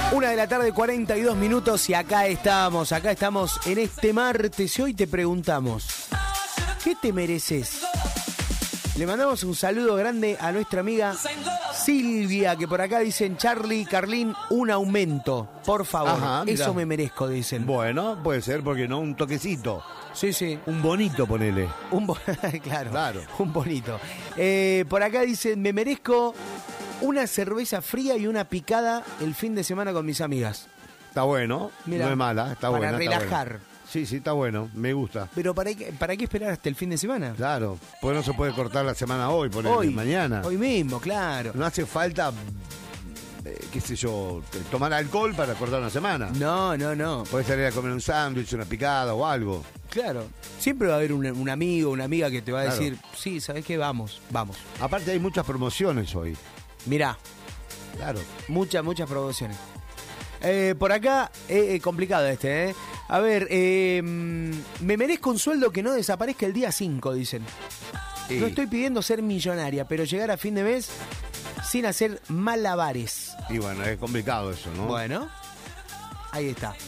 1:42 PM y acá estamos en este martes y hoy te preguntamos, ¿qué te mereces? Le mandamos un saludo grande a nuestra amiga Silvia, que por acá dicen, Charlie, Carlín, un aumento, por favor. Ajá, eso me merezco, dicen. Bueno, puede ser, porque no, un toquecito. Sí, sí. Un bonito, ponele. Claro, un bonito. Por acá dicen, me merezco una cerveza fría y una picada el fin de semana con mis amigas. Está bueno, Mirá, no es mala, está buena. Para relajar. Está buena. Sí, está bueno, me gusta. Pero ¿para qué esperar hasta el fin de semana? Claro, pues no se puede cortar la semana hoy, ponele mañana. Hoy mismo, claro. No hace falta, qué sé yo, tomar alcohol para cortar una semana. No. Puedes salir a comer un sándwich, una picada o algo. Claro, siempre va a haber un amigo, una amiga que te va a Claro. decir, sí, ¿sabes qué? Vamos. Aparte hay muchas promociones hoy. Mirá, Claro. muchas promociones. Por acá, complicado este, ¿eh? A ver, me merezco un sueldo que no desaparezca el día 5, dicen. Sí. No estoy pidiendo ser millonaria, pero llegar a fin de mes sin hacer malabares. Y bueno, es complicado eso, ¿no? Bueno, ahí está.